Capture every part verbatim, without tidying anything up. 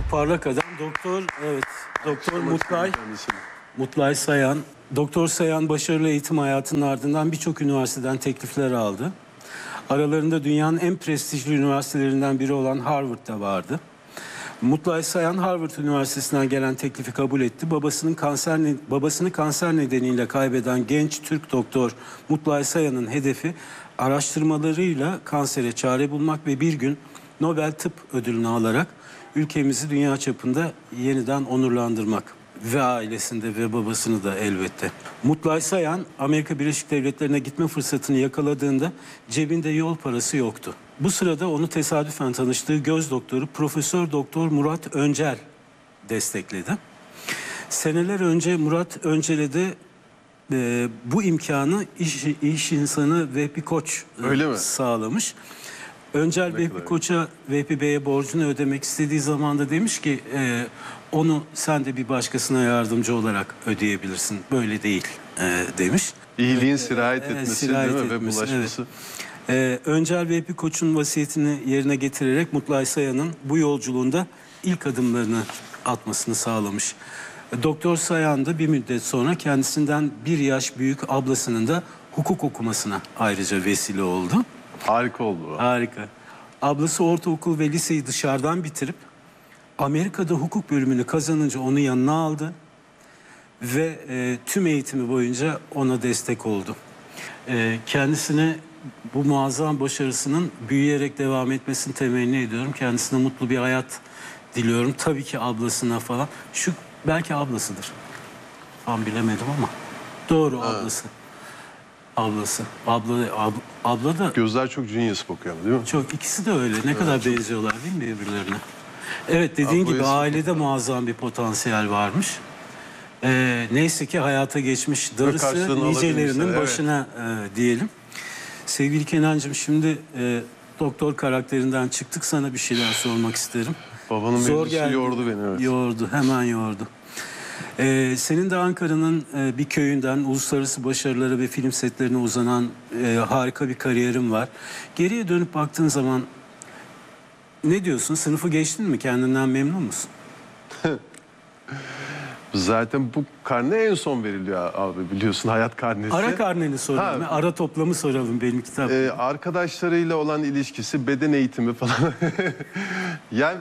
parlak adam doktor, evet, doktor Mutlay, Mutlay Sayan. Doktor Sayan başarılı eğitim hayatının ardından birçok üniversiteden teklifler aldı. Aralarında dünyanın en prestijli üniversitelerinden biri olan Harvard'da vardı. Mutlay Sayan Harvard Üniversitesi'nden gelen teklifi kabul etti. Babasının kanser babasını kanser nedeniyle kaybeden genç Türk doktor Mutlay Sayan'ın hedefi araştırmalarıyla kansere çare bulmak ve bir gün Nobel Tıp Ödülünü alarak ülkemizi dünya çapında yeniden onurlandırmak. Ve ailesinde ve babasını da elbette. Mutlay Sayan Amerika Birleşik Devletleri'ne gitme fırsatını yakaladığında cebinde yol parası yoktu. Bu sırada onu tesadüfen tanıştığı göz doktoru Profesör Doktor Murat Öncel destekledi. Seneler önce Murat Öncel'e de e, bu imkanı iş, iş insanı Vehbi Koç e, sağlamış. Öncel Vehbi Koç'a, Vehbi Bey'e borcunu ödemek istediği zaman da demiş ki e, onu sen de bir başkasına yardımcı olarak ödeyebilirsin. Böyle değil e, demiş. İyiliğin sirayet etmesi, e, sirayet değil mi? etmesi, Ve bulaşması. Evet. E, Öncel Vehbi Koç'un vasiyetini yerine getirerek Mutlay Sayan'ın bu yolculuğunda ilk adımlarını atmasını sağlamış. E, Doktor Sayan da bir müddet sonra kendisinden bir yaş büyük ablasının da hukuk okumasına ayrıca vesile oldu. Harika oldu bu. Harika. Ablası ortaokul ve liseyi dışarıdan bitirip Amerika'da hukuk bölümünü kazanınca onu yanına aldı ve e, tüm eğitimi boyunca ona destek oldu. E, kendisine bu muazzam başarısının büyüyerek devam etmesini temenni ediyorum. Kendisine mutlu bir hayat diliyorum. Tabii ki ablasına falan. Şu belki ablasıdır. Tam bilemedim ama. Doğru, evet. Ablası. Ablası. Abla, ab, abla da... Gözler çok genius bakıyor değil mi? Çok. İkisi de öyle. Ne evet, kadar çok benziyorlar değil mi birbirlerine? Evet, dediğin gibi ailede muazzam bir potansiyel varmış. Ee, neyse ki hayata geçmiş, darısı nicelerinin başına evet. e, diyelim. Sevgili Kenancığım, şimdi e, doktor karakterinden çıktık, sana bir şeyler sormak isterim. Babanın mevzusu yordu beni. Evet. Yordu, hemen yordu. Ee, senin de Ankara'nın e, bir köyünden uluslararası başarılara ve film setlerine uzanan e, harika bir kariyerin var. Geriye dönüp baktığın zaman ne diyorsun? Sınıfı geçtin mi? Kendinden memnun musun? Zaten bu karne en son veriliyor abi, biliyorsun, hayat karnesi. Ara karneni soralım. Ha. Ara toplamı soralım benim kitap. Ee, arkadaşlarıyla olan ilişkisi, beden eğitimi falan. Yani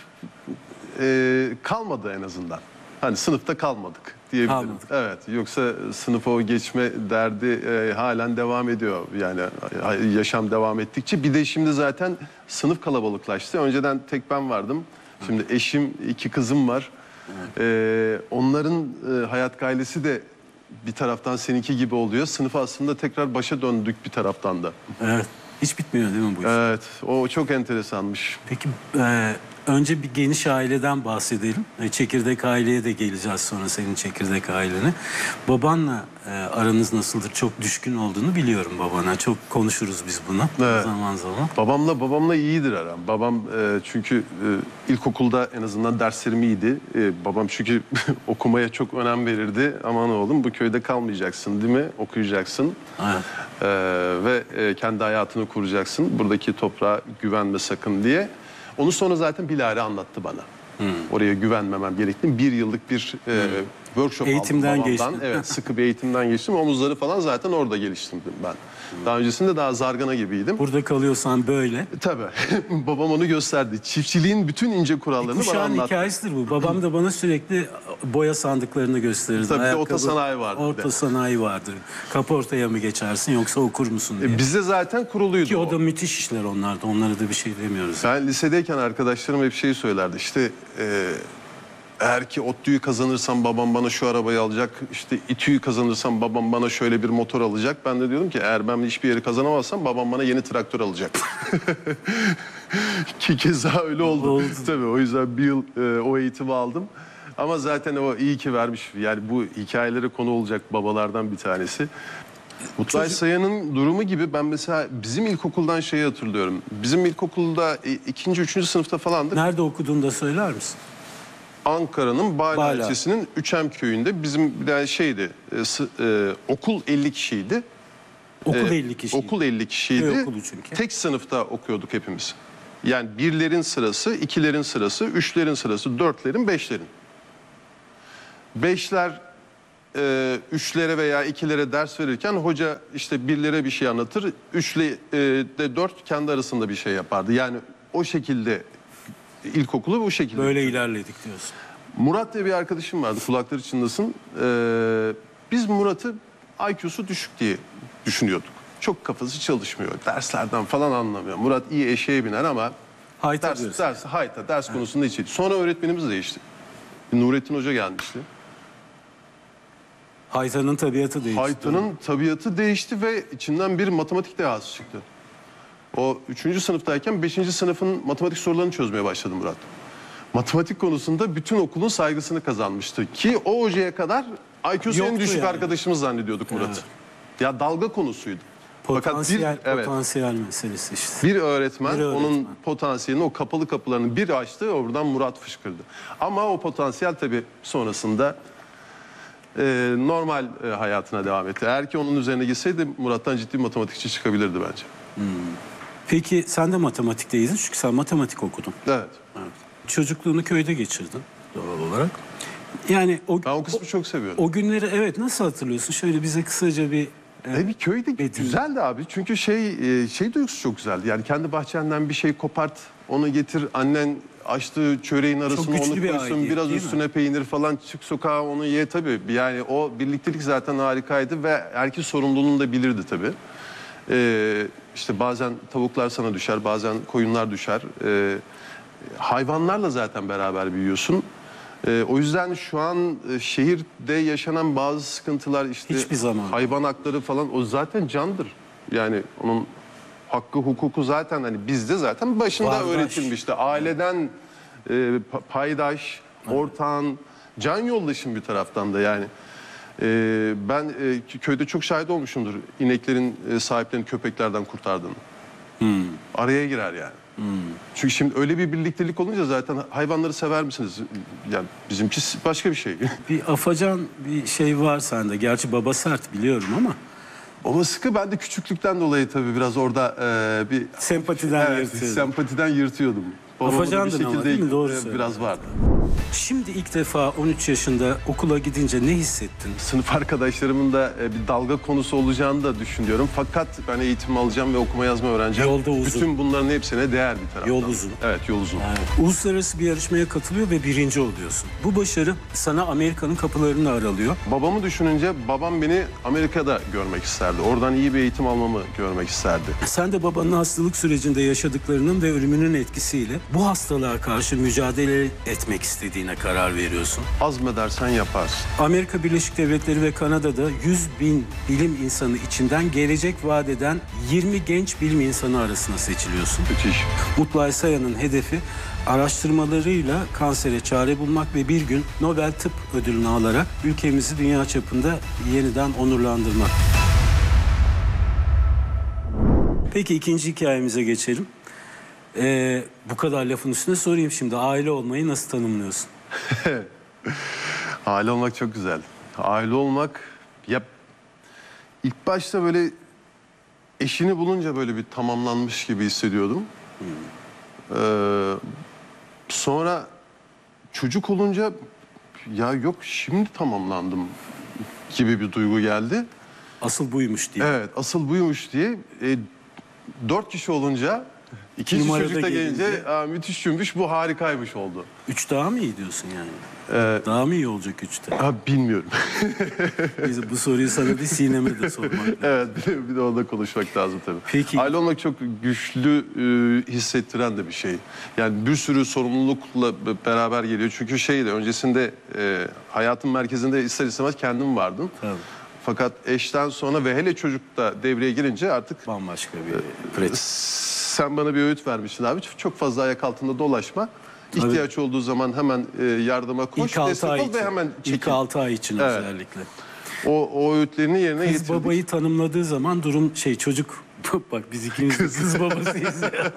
e, kalmadı en azından. Hani sınıfta kalmadık diyebilirim. Kalmadık. Evet. Yoksa sınıfa o geçme derdi e, halen devam ediyor. Yani yaşam devam ettikçe. Bir de şimdi zaten sınıf kalabalıklaştı. Önceden tek ben vardım. Şimdi eşim, iki kızım var. Ee, onların e, hayat gailesi de bir taraftan seninki gibi oluyor. Sınıfa aslında tekrar başa döndük bir taraftan da. Evet. Hiç bitmiyor değil mi bu iş? Evet. O çok enteresanmış. Peki e, önce bir geniş aileden bahsedelim. E, çekirdek aileye de geleceğiz sonra, senin çekirdek ailene. Babanla e, aranız nasıldır? Çok düşkün olduğunu biliyorum babana. Çok konuşuruz biz bunu evet. zaman zaman. Babamla babamla iyidir aram. Babam e, çünkü e, ilkokulda en azından derslerim iyiydi. E, babam çünkü okumaya çok önem verirdi. Aman oğlum, bu köyde kalmayacaksın değil mi? Okuyacaksın. Evet. E, ve e, kendi hayatını kuracaksın. Buradaki toprağa güvenme sakın diye. Onu sonra zaten bilahare anlattı bana. Hmm. Oraya güvenmemem gerektiğini. Bir yıllık bir e, hmm. workshop eğitimden aldım babamdan. Evet, sıkı bir eğitimden geçtim. Omuzları falan zaten orada geliştirdim ben. Hmm. Daha öncesinde daha zargana gibiydim. Burada kalıyorsan böyle. E, tabii. Babam onu gösterdi. Çiftçiliğin bütün ince kurallarını bana anlattı. Hikayesidir bu. Babam da bana sürekli boya sandıklarını gösterirdi. Tabii de orta sanayi vardı. Orta de. sanayi vardır. Kaportaya mı geçersin yoksa okur musun diye. E, bizde zaten kuruluydu. Ki o, o da müthiş işler onlarda. Onlara da bir şey demiyoruz. Ben lisedeyken arkadaşlarım hep şeyi söylerdi. İşte e, eğer ki ODTÜ'yü kazanırsam babam bana şu arabayı alacak. İşte İTÜ'yü kazanırsam babam bana şöyle bir motor alacak. Ben de diyordum ki eğer ben hiçbir yeri kazanamazsam babam bana yeni traktör alacak. Ki keza öyle oldu. oldu. Tabii o yüzden bir yıl e, o eğitimi aldım. Ama zaten o iyi ki vermiş. Yani bu hikayelere konu olacak babalardan bir tanesi. Mutlay Çocuk... Sayan'ın durumu gibi ben mesela bizim ilkokuldan şeyi hatırlıyorum. Bizim ilkokulda ikinci, üçüncü sınıfta falandık. Nerede okuduğunu da söyler misin? Ankara'nın Bağla ilçesinin Üçem köyünde bizim bir tane şeydi, e, e, okul elli kişiydi. Okul elli kişiydi. Okul elli kişiydi. Köy okulu çünkü. Tek sınıfta okuyorduk hepimiz. Yani birlerin sırası, ikilerin sırası, üçlerin sırası, dörtlerin, beşlerin. Beşler e, üçlere veya ikilere ders verirken hoca işte birlere bir şey anlatır. Üçle e, de dört kendi arasında bir şey yapardı. Yani o şekilde ilkokulu bu şekilde. Böyle ilerledik diyorsun. Murat diye bir arkadaşım vardı, kulakları çınlasın. Ee, biz Murat'ı I Q'su düşük diye düşünüyorduk. Çok kafası çalışmıyor, derslerden falan anlamıyor. Murat iyi eşeğe biner ama Hayta ders, diyorsun. ders, hayta, ders konusunda hiç iyi. Sonra öğretmenimiz değişti. Nurettin Hoca gelmişti. Haytanın tabiatı değişti. Haytanın tabiatı değişti ve içinden bir matematik dehası çıktı. O üçüncü sınıftayken beşinci sınıfın matematik sorularını çözmeye başladı Murat. Matematik konusunda bütün okulun saygısını kazanmıştı. Ki o hocaya kadar I Q'su en Yoktu düşük yani. arkadaşımız zannediyorduk Murat'ı. Evet. Ya dalga konusuydu. Potansiyel, Fakat bir, evet, potansiyel meselesi işte. bir öğretmen, Bir öğretmen. onun potansiyelini, o kapalı kapılarını bir açtı, oradan Murat fışkırdı. Ama o potansiyel tabii sonrasında e, normal e, hayatına devam etti. Eğer ki onun üzerine gitseydi Murat'tan ciddi bir matematikçi çıkabilirdi bence. Peki sen de matematikteydin çünkü sen matematik okudun. Evet. Evet. Çocukluğunu köyde geçirdin doğal olarak. Yani o, Ben o kısmı çok seviyorum. o günleri evet nasıl hatırlıyorsun? Şöyle bize kısaca bir... E bir köyde Betim. güzeldi abi. Çünkü şey e, şey duygusu çok güzeldi. Yani kendi bahçenden bir şey kopart, onu getir. Annen açtığı çöreğin arasına güçlü onu bir koysun. aidiyet, Biraz değil mi? üstüne peynir falan, çık sokağa onu ye tabii. Yani o birliktelik zaten harikaydı ve herkes sorumluluğunu da bilirdi tabii. E, işte bazen tavuklar sana düşer, bazen koyunlar düşer. E, hayvanlarla zaten beraber büyüyorsun. Ee, o yüzden şu an e, şehirde yaşanan bazı sıkıntılar işte Hiçbir zaman. hayvan hakları falan o zaten candır. Yani onun hakkı hukuku zaten hani bizde zaten başında Vardaş. öğretilmişti. Aileden e, pa- paydaş, ortağın, can yoldaşın bir taraftan da yani. E, ben e, köyde çok şahit olmuşumdur ineklerin e, sahiplerini köpeklerden kurtardığını. Araya girer yani. Çünkü şimdi öyle bir birliktelik olunca zaten hayvanları sever misiniz? Yani bizimki başka bir şey. Bir afacan bir şey var sende. Gerçi baba sert biliyorum ama Ama sıkı ben de küçüklükten dolayı tabii biraz orada e, bir sempatiden evet, yırtıyordun. sempatiden yırtıyordum. Babamın da Afacandın ama değil mi? Doğru e, söylüyorsun. biraz vardı. Şimdi ilk defa on üç yaşında okula gidince ne hissettin? Sınıf arkadaşlarımın da e, bir dalga konusu olacağını da düşünüyorum. Fakat ben eğitim alacağım ve okuma yazma öğreneceğim. Yolda uzun. Bütün bunların hepsine değer bir taraftan. Yol uzun. Evet, yol uzun. Evet. Uluslararası bir yarışmaya katılıyor ve birinci oluyorsun. Bu başarı sana Amerika'nın kapılarını aralıyor. Babamı düşününce babam beni Amerika'da görmek isterdi. Oradan iyi bir eğitim almamı görmek isterdi. Sen de babanın hastalık sürecinde yaşadıklarının ve ölümünün etkisiyle bu hastalığa karşı mücadele etmek istediğine karar veriyorsun. Azmedersen yaparsın. Amerika Birleşik Devletleri ve Kanada'da yüz bin bilim insanı içinden gelecek vaat eden yirmi genç bilim insanı arasına seçiliyorsun. Müthiş. Mutlay Sayan'ın hedefi araştırmalarıyla kansere çare bulmak ve bir gün Nobel Tıp Ödülünü alarak ülkemizi dünya çapında yeniden onurlandırmak. Peki ikinci hikayemize geçelim. Ee, bu kadar lafın üstüne sorayım şimdi. Aile olmayı nasıl tanımlıyorsun? Aile olmak çok güzel. Aile olmak ya ilk başta böyle eşini bulunca böyle bir tamamlanmış gibi hissediyordum. Ee, sonra çocuk olunca ya yok şimdi tamamlandım gibi bir duygu geldi. Asıl buymuş diye. Evet, asıl buymuş diye. E, dört kişi olunca ikinci Numarada çocuk da gelince gelince- "Aa, müthiş cümbüş, bu harikaymış" oldu. Üç daha mı iyi diyorsun yani? Ee, Daha mı iyi olacak üçte? ha, bilmiyorum. Biz bu soruyu sana değil Sinem'e de sormak lazım. Evet, bir de, bir de orada konuşmak lazım tabii. Peki. Aile olmak çok güçlü e, hissettiren de bir şey. Yani bir sürü sorumlulukla b- beraber geliyor. Çünkü şeydi, öncesinde e, hayatın merkezinde ister istemez kendim vardım. Tabii. Fakat eşten sonra ve hele çocuk da devreye girince artık Bambaşka bir pratik. sen bana bir öğüt vermişsin abi. Çok fazla ayak altında dolaşma. İhtiyaç olduğu zaman hemen e, yardıma koş, İlk altı destek ay ol için. ve hemen İlk çekil. altı ay için Evet. özellikle. O, o öğütlerini yerine Kız getirdik. babayı tanımladığı zaman durum şey çocuk Bak biz ikimiz de kız babasıyız ya.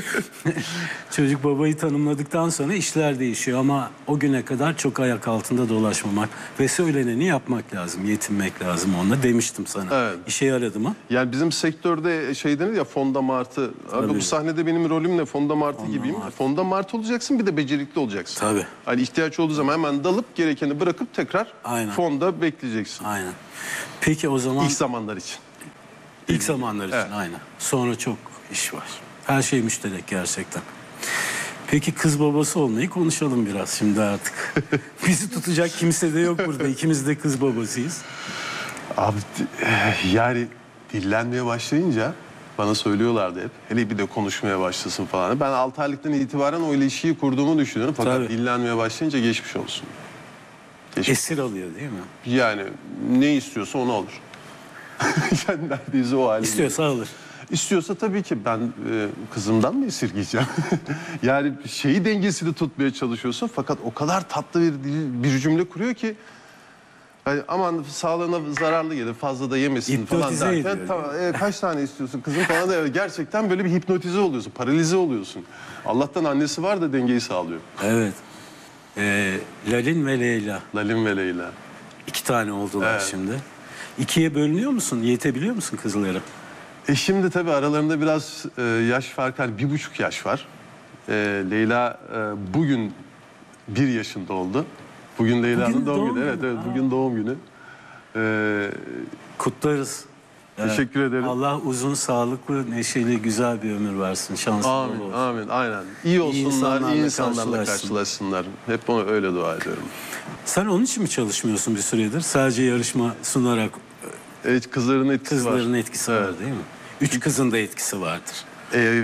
Çocuk babayı tanımladıktan sonra işler değişiyor ama o güne kadar çok ayak altında dolaşmamak ve söyleneni yapmak lazım, yetinmek lazım onunla demiştim sana. Evet. İşe yaradı mı? Yani bizim sektörde şey denir ya, fonda martı. Abi Tabii. bu sahnede benim rolüm ne? Fonda martı Fonda gibiyim. martı. Fonda martı olacaksın, bir de becerikli olacaksın. Tabii. Hani ihtiyaç olduğu zaman hemen dalıp gerekeni bırakıp tekrar Aynen. fonda bekleyeceksin. Aynen. Peki o zaman İlk zamanlar için. ilk zamanlar için Evet. aynen. Sonra çok iş var. Her şey müşterek gerçekten. Peki kız babası olmayı konuşalım biraz şimdi artık. Bizi tutacak kimse de yok burada. İkimiz de kız babasıyız. Abi yani dillenmeye başlayınca bana söylüyorlardı hep. Hele bir de konuşmaya başlasın falan. Ben altı aylıktan itibaren o ilişkiyi kurduğumu düşünüyorum. Fakat Tabii. dillenmeye başlayınca geçmiş olsun. Geçmiş. Esir alıyor değil mi? Yani ne istiyorsa onu alır. Yani neredeyse o hale. İstiyorsa alır. İstiyorsa tabii ki ben e, kızımdan mı esirgeyeceğim? Yani şeyi dengesini tutmaya çalışıyorsun fakat o kadar tatlı bir dil- bir cümle kuruyor ki hani aman sağlığına zararlı gelir, fazla da yemesin falan Hipnotize derken ediyor, tamam, e, kaç tane istiyorsun kızım falan da gerçekten böyle bir hipnotize oluyorsun, paralize oluyorsun. Allah'tan annesi var da dengeyi sağlıyor. Evet. Ee, Lalin ve Leyla. Lalin ve Leyla. İki tane oldular Evet. şimdi. İkiye bölünüyor musun? Yetebiliyor musun kızları? E şimdi tabii aralarında biraz e, yaş farkı, hani bir buçuk yaş var. E, Leyla e, bugün bir yaşında oldu. Bugün Leyla'nın Bugün doğum, doğum günü. Evet, günü. evet Aa. bugün doğum günü. E, Kutlarız. teşekkür ederim. Allah uzun, sağlıklı, neşeli, güzel bir ömür versin. Şanslı Amin, olsun. amin, aynen. İyi olsunlar, iyi insanlarla insanlarla karşılaşsın. karşılaşsınlar. Hep onu öyle dua ediyorum. Sen onun için mi çalışmıyorsun bir süredir? Sadece yarışma sunarak Evet, kızların etkisi kızların var. etkisi Evet. var değil mi? Üç kızın da etkisi vardır. E,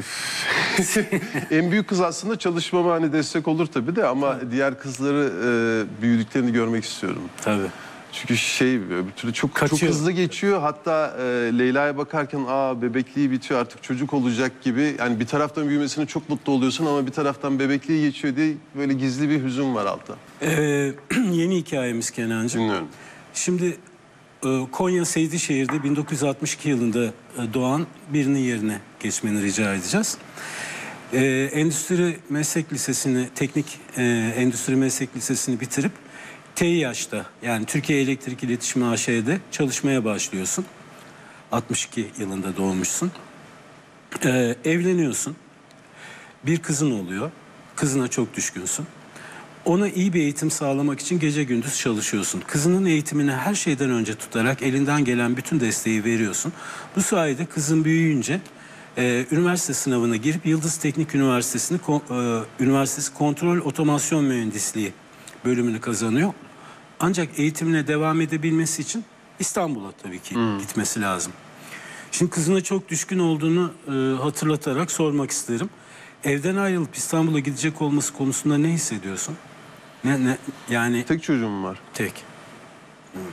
en büyük kız aslında çalışmama hani destek olur tabii de ama diğer kızları e, büyüdüklerini görmek istiyorum. Tabii. Çünkü şey öbür türlü çok çok Kaçıyor. hızlı geçiyor. Hatta e, Leyla'ya bakarken aa bebekliği bitiyor artık çocuk olacak gibi. Yani bir taraftan büyümesine çok mutlu oluyorsun ama bir taraftan bebekliği geçiyor diye böyle gizli bir hüzün var altta. Ee, yeni hikayemiz Kenancığım. Dinliyorum. Şimdi e, Konya Seydişehir'de bin dokuz yüz altmış iki yılında e, doğan birinin yerine geçmeni rica edeceğiz. Ee, Endüstri Meslek Lisesi'ni, Teknik e, Endüstri Meslek Lisesi'ni bitirip T İ H'da yani Türkiye Elektrik İletişimi A Ş'de çalışmaya başlıyorsun. altmış iki yılında doğmuşsun. Ee, evleniyorsun. Bir kızın oluyor. Kızına çok düşkünsün. Ona iyi bir eğitim sağlamak için gece gündüz çalışıyorsun. Kızının eğitimini her şeyden önce tutarak elinden gelen bütün desteği veriyorsun. Bu sayede kızın büyüyünce e, üniversite sınavına girip Yıldız Teknik Üniversitesi'ni ko- e, Üniversitesi Kontrol Otomasyon Mühendisliği bölümünü kazanıyor. Ancak eğitimine devam edebilmesi için İstanbul'a tabii ki gitmesi lazım. Şimdi kızına çok düşkün olduğunu e, hatırlatarak sormak isterim. Evden ayrılıp İstanbul'a gidecek olması konusunda ne hissediyorsun? Ne, ne yani Tek çocuğum var. tek. Evet.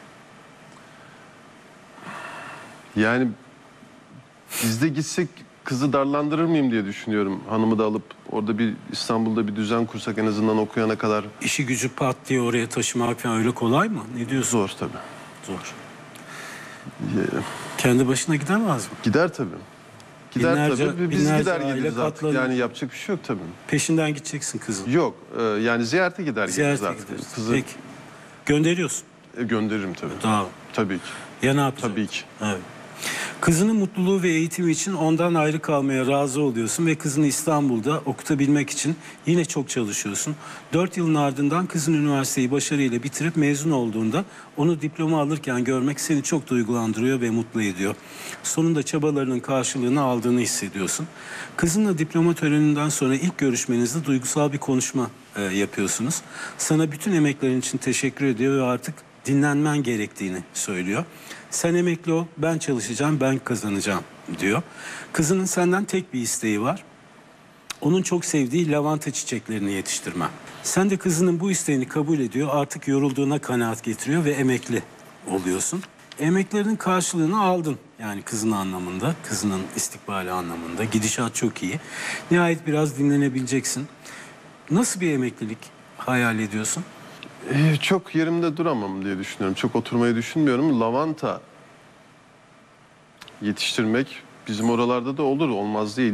Yani biz de gitsek kızı darlandırır mıyım diye düşünüyorum. Hanımı da alıp orada bir İstanbul'da bir düzen kursak en azından okuyana kadar. İşi gücü pat diye oraya taşımak falan öyle kolay mı? Ne diyorsun? Zor tabii. Zor. Ya, Kendi başına gidemez mi? gider tabii. Gider Binlerce- tabii. Biz binlerce gider aile geliriz artık. katlanır. Yani yapacak bir şey yok tabii. Peşinden gideceksin kızın. Yok. e, yani ziyarete gider geliriz Ziyarete artık. gideriz. Kızı Peki. Gönderiyorsun. e, gönderirim tabii. Daha. Tabii ki. Ya ne yapacaksın? Tabii ki. Evet. Kızının mutluluğu ve eğitimi için ondan ayrı kalmaya razı oluyorsun ve kızını İstanbul'da okutabilmek için yine çok çalışıyorsun. Dört yılın ardından kızın üniversiteyi başarıyla bitirip mezun olduğunda onu diploma alırken görmek seni çok duygulandırıyor ve mutlu ediyor. Sonunda çabalarının karşılığını aldığını hissediyorsun. Kızınla diploma töreninden sonra ilk görüşmenizde duygusal bir konuşma e, yapıyorsunuz. Sana bütün emeklerin için teşekkür ediyor ve artık dinlenmen gerektiğini söylüyor. Sen emekli ol, ben çalışacağım, ben kazanacağım diyor. Kızının senden tek bir isteği var. Onun çok sevdiği lavanta çiçeklerini yetiştirmen. Sen de kızının bu isteğini kabul ediyor. Artık yorulduğuna kanaat getiriyor ve emekli oluyorsun. Emeklerinin karşılığını aldın. Yani kızın anlamında, kızının istikbali anlamında. Gidişat çok iyi. Nihayet biraz dinlenebileceksin. Nasıl bir emeklilik hayal ediyorsun? E, çok yerimde duramam diye düşünüyorum. Çok oturmayı düşünmüyorum. Lavanta yetiştirmek bizim oralarda da olur, olmaz değil.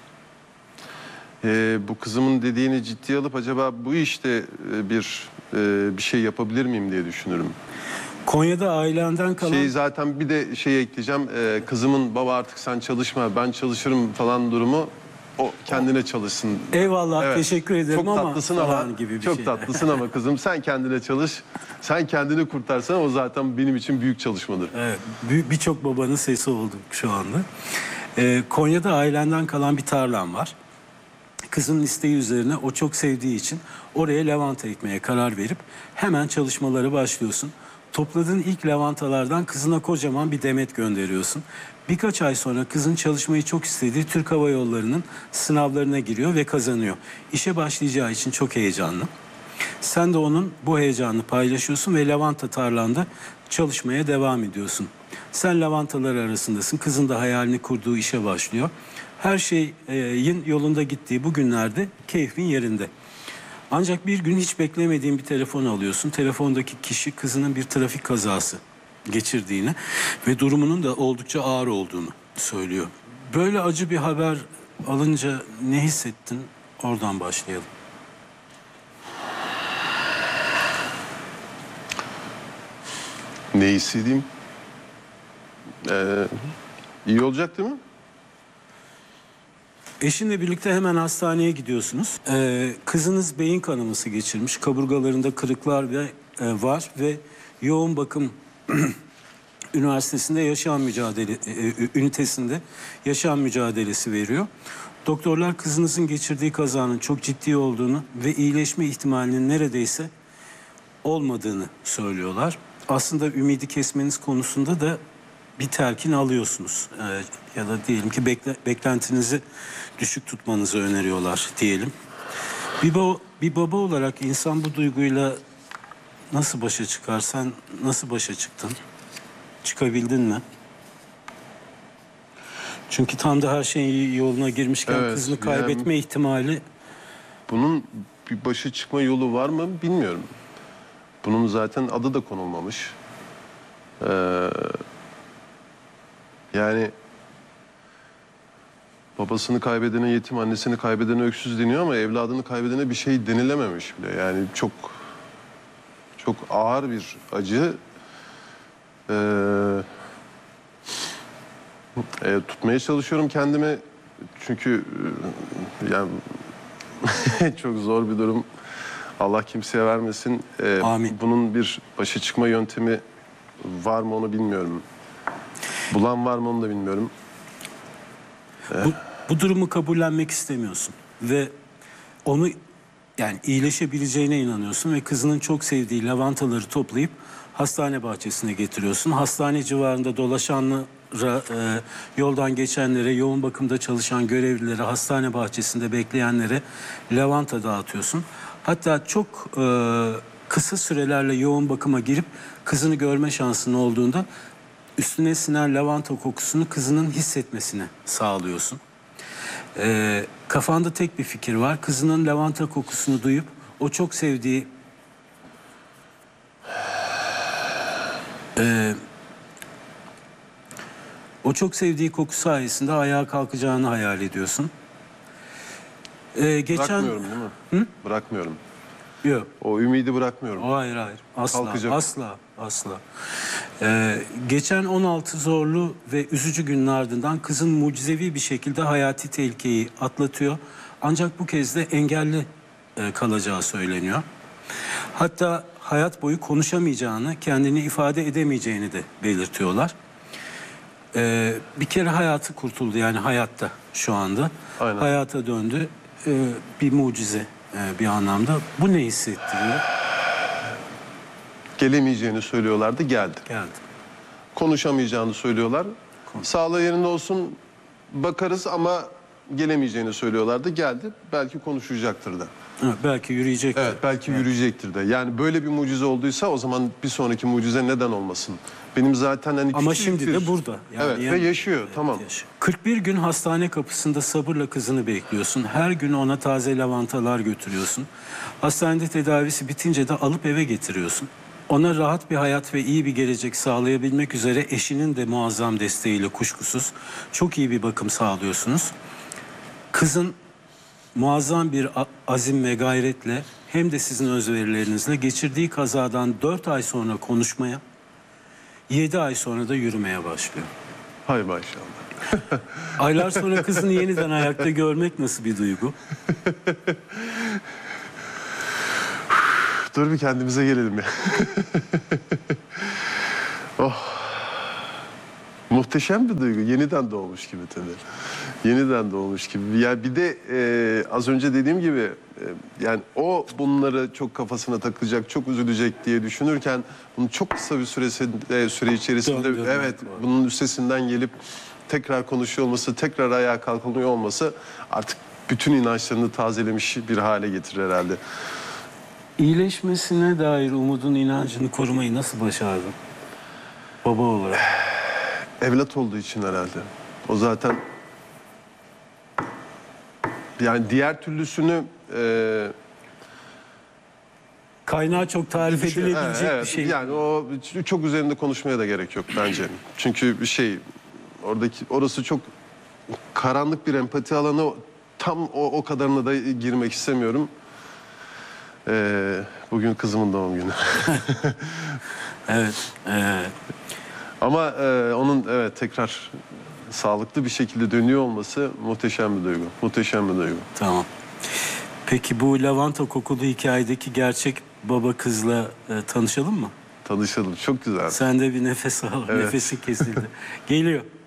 Ee, bu kızımın dediğini ciddiye alıp acaba bu işte e, bir e, bir şey yapabilir miyim diye düşünürüm. Konya'da ailenden kalan... Şey zaten bir de şey ekleyeceğim. Ee, kızımın baba artık sen çalışma ben çalışırım falan durumu o kendine çalışsın. Eyvallah Evet. teşekkür ederim çok ama tatlısın falan ama gibi bir çok şey. tatlısın ama kızım sen kendine çalış. Sen kendini kurtarsan o zaten benim için büyük çalışmadır. Evet, bir- birçok babanın sesi olduk şu anda. Ee, Konya'da ailenden kalan bir tarlan var. Kızının isteği üzerine o çok sevdiği için oraya lavanta ekmeye karar verip hemen çalışmaları başlıyorsun. Topladığın ilk lavantalardan kızına kocaman bir demet gönderiyorsun. Birkaç ay sonra kızın çalışmayı çok istediği Türk Hava Yolları'nın sınavlarına giriyor ve kazanıyor. İşe başlayacağı için çok heyecanlı. Sen de onun bu heyecanını paylaşıyorsun ve lavanta tarlanda çalışmaya devam ediyorsun. Sen lavantalar arasındasın. Kızın da hayalini kurduğu işe başlıyor. Her şeyin yolunda gittiği bu günlerde keyfin yerinde. Ancak bir gün hiç beklemediğin bir telefon alıyorsun. Telefondaki kişi kızının bir trafik kazası geçirdiğini ve durumunun da oldukça ağır olduğunu söylüyor. Böyle acı bir haber alınca ne hissettin? Oradan başlayalım. Ne hissedeyim? Ee, iyi olacak değil mi? Eşinle birlikte hemen hastaneye gidiyorsunuz. Ee, kızınız beyin kanaması geçirmiş. Kaburgalarında kırıklar ve e, var ve yoğun bakım üniversitesinde yaşam mücadele e, ünitesinde yaşam mücadelesi veriyor. Doktorlar kızınızın geçirdiği kazanın çok ciddi olduğunu ve iyileşme ihtimalinin neredeyse olmadığını söylüyorlar. Aslında ümidi kesmeniz konusunda da bir telkin alıyorsunuz. Ee, ya da diyelim ki bekle, beklentinizi düşük tutmanızı öneriyorlar diyelim. Bir, ba bir baba olarak insan bu duyguyla nasıl başa çıkar? Sen nasıl başa çıktın? Çıkabildin mi? Çünkü tam da her şeyin yoluna girmişken Evet, kızını kaybetme yani, ihtimali... Bunun bir başa çıkma yolu var mı bilmiyorum. Bunun zaten adı da konulmamış. Ee, yani babasını kaybedene yetim, annesini kaybedene öksüz deniyor ama evladını kaybedene bir şey denilememiş bile. Yani çok çok ağır bir acı. Ee, e, tutmaya çalışıyorum kendimi çünkü e, yani çok zor bir durum. Allah kimseye vermesin. Ee, Amin. Bunun bir başa çıkma yöntemi var mı onu bilmiyorum. Bulan var mı onu da bilmiyorum. Bu, bu durumu kabullenmek istemiyorsun ve onu yani iyileşebileceğine inanıyorsun ve kızının çok sevdiği lavantaları toplayıp hastane bahçesine getiriyorsun. Hastane civarında dolaşanlara, e, yoldan geçenlere, yoğun bakımda çalışan görevlilere, hastane bahçesinde bekleyenlere lavanta dağıtıyorsun. Hatta çok e, kısa sürelerle yoğun bakıma girip kızını görme şansın olduğunda üstüne sinen lavanta kokusunu kızının hissetmesini sağlıyorsun. Ee, kafanda tek bir fikir var. Kızının lavanta kokusunu duyup o çok sevdiği e, o çok sevdiği koku sayesinde ayağa kalkacağını hayal ediyorsun. Ee, geçen Bırakmıyorum değil mi? Hı? Bırakmıyorum. Yok. O ümidi bırakmıyorum. Hayır hayır. Asla. Kalkacak. Asla. Asla. Ee, geçen on altı zorlu ve üzücü günün ardından kızın mucizevi bir şekilde hayati tehlikeyi atlatıyor. Ancak bu kez de engelli e, kalacağı söyleniyor. Hatta hayat boyu konuşamayacağını, kendini ifade edemeyeceğini de belirtiyorlar. Ee, bir kere hayatı kurtuldu, yani hayatta şu anda. Aynen. Hayata döndü. Ee, bir mucize e, bir anlamda. Bu ne hissettiriyor? Gelemeyeceğini söylüyorlardı, geldi. Geldi. Konuşamayacağını söylüyorlar. Sağlığı yerinde olsun bakarız ama gelemeyeceğini söylüyorlardı, geldi. Belki konuşacaktır da. Evet, belki yürüyecek. Evet, belki yürüyecektir de. Yani böyle bir mucize olduysa o zaman bir sonraki mucize neden olmasın? Benim zaten hani Ama küçük şimdi bir- de burada. Yani evet yani- ve yaşıyor, tamam. Yaşıyor. kırk bir gün hastane kapısında sabırla kızını bekliyorsun. Her gün ona taze lavantalar götürüyorsun. Hastanede tedavisi bitince de alıp eve getiriyorsun. Ona rahat bir hayat ve iyi bir gelecek sağlayabilmek üzere eşinin de muazzam desteğiyle kuşkusuz çok iyi bir bakım sağlıyorsunuz. Kızın muazzam bir a- azim ve gayretle hem de sizin özverilerinizle geçirdiği kazadan dört ay sonra konuşmaya, yedi ay sonra da yürümeye başlıyor. Hay maşallah. Aylar sonra kızını yeniden ayakta görmek nasıl bir duygu? Dur bir kendimize gelelim ya. Oh. Muhteşem bir duygu. Yeniden doğmuş gibi tabii. Yeniden doğmuş gibi. Yani bir de e, az önce dediğim gibi e, yani o bunları çok kafasına takacak, çok üzülecek diye düşünürken bunu çok kısa bir süresinde, süre içerisinde Döndürmek evet var. bunun üstesinden gelip tekrar konuşuyor olması, tekrar ayağa kalkılıyor olması artık bütün inançlarını tazelemiş bir hale getirir herhalde. İyileşmesine dair umudun, inancını korumayı nasıl başardın? Baba olarak. Evlat olduğu için herhalde. O zaten yani diğer türlüsünü e, Kaynağı çok tarif düşün- edilebilecek evet, bir şey. yani o çok üzerinde konuşmaya da gerek yok bence. Çünkü bir şey oradaki orası çok karanlık bir empati alanı, tam o, o kadarına da girmek istemiyorum. E, bugün kızımın doğum günü. Evet. evet. Ama e, onun evet tekrar sağlıklı bir şekilde dönüyor olması muhteşem bir duygu. Muhteşem bir duygu. Tamam. Peki bu lavanta kokulu hikayedeki gerçek baba kızla e, tanışalım mı? Tanışalım. Çok güzel. Sen de bir nefes al. Evet. Nefesi kesildi. Geliyor.